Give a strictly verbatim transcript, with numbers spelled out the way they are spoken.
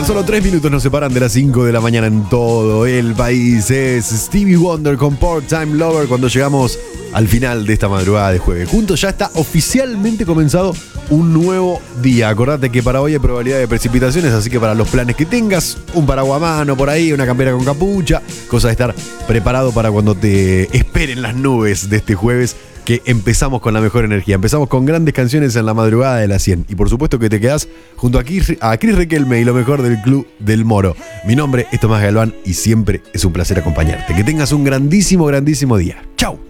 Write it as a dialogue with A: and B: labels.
A: solo tres minutos nos separan de las cinco de la mañana en todo el país. Es Stevie Wonder con Part-Time Lover cuando llegamos al final de esta madrugada de jueves. Juntos ya está oficialmente comenzado un nuevo día. Acordate que para hoy hay probabilidad de precipitaciones, así que para los planes que tengas, un paraguas a mano por ahí, una campera con capucha, cosa de estar preparado para cuando te esperen las nubes de este jueves, que empezamos con la mejor energía. Empezamos con grandes canciones en la madrugada de las cien. Y por supuesto que te quedás junto a Chris, a Chris Riquelme y lo mejor del Club del Moro. Mi nombre es Tomás Galván y siempre es un placer acompañarte. Que tengas un grandísimo, grandísimo día. ¡Chau!